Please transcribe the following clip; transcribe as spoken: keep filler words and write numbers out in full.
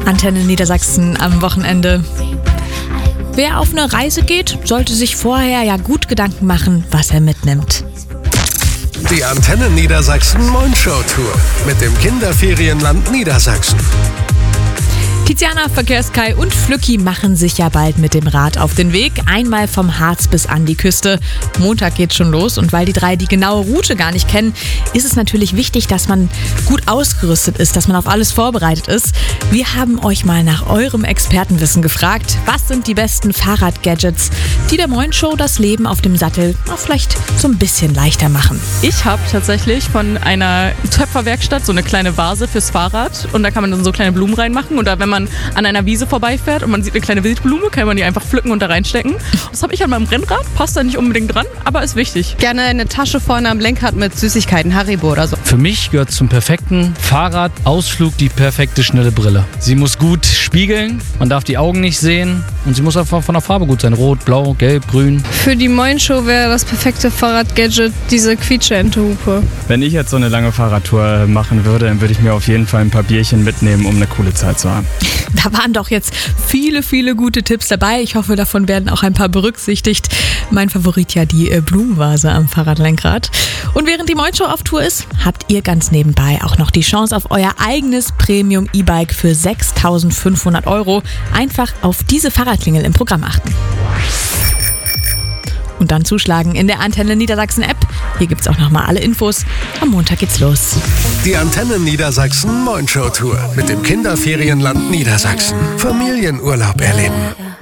Antenne Niedersachsen am Wochenende. Wer auf eine Reise geht, sollte sich vorher ja gut Gedanken machen, was er mitnimmt. Die Antenne Niedersachsen Moin-Show-Tour mit dem Kinderferienland Niedersachsen. Tiziana, Verkehrskai und Flücki machen sich ja bald mit dem Rad auf den Weg. Einmal vom Harz bis an die Küste. Montag geht's schon los und weil die drei die genaue Route gar nicht kennen, ist es natürlich wichtig, dass man gut ausgerüstet ist, dass man auf alles vorbereitet ist. Wir haben euch mal nach eurem Expertenwissen gefragt. Was sind die besten Fahrradgadgets, die der Moin-Show das Leben auf dem Sattel vielleicht so ein bisschen leichter machen? Ich habe tatsächlich von einer Töpferwerkstatt so eine kleine Vase fürs Fahrrad und da kann man dann so kleine Blumen reinmachen und da, wenn man man an einer Wiese vorbeifährt und man sieht eine kleine Wildblume, kann man die einfach pflücken und da reinstecken. Das habe ich an meinem Rennrad, passt da nicht unbedingt dran, aber ist wichtig. Gerne eine Tasche vorne am Lenkrad mit Süßigkeiten, Haribo oder so. Für mich gehört zum perfekten Fahrradausflug die perfekte schnelle Brille. Sie muss gut spiegeln, man darf die Augen nicht sehen und sie muss einfach von der Farbe gut sein. Rot, blau, gelb, grün. Für die Moin-Show wäre das perfekte Fahrradgadget diese Quietsche-Ente-Hupe. Wenn ich jetzt so eine lange Fahrradtour machen würde, dann würde ich mir auf jeden Fall ein paar Bierchen mitnehmen, um eine coole Zeit zu haben. Da waren doch jetzt viele, viele gute Tipps dabei. Ich hoffe, davon werden auch ein paar berücksichtigt. Mein Favorit ja die äh, Blumenvase am Fahrradlenkrad. Und während die Moin-Show auf Tour ist, habt ihr ganz nebenbei auch noch die Chance auf euer eigenes Premium-E-Bike für sechstausendfünfhundert Euro. Einfach auf diese Fahrradklingel im Programm achten. Und dann zuschlagen in der Antenne Niedersachsen App. Hier gibt's auch nochmal alle Infos. Am Montag geht's los. Die Antenne Niedersachsen Moin-Show-Tour mit dem Kinderferienland Niedersachsen. Familienurlaub erleben.